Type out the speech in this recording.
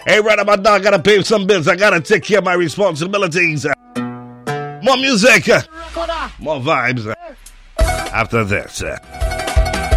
Hey, right about now, I gotta pay some bills. I gotta take care of my responsibilities. More music, more vibes after this.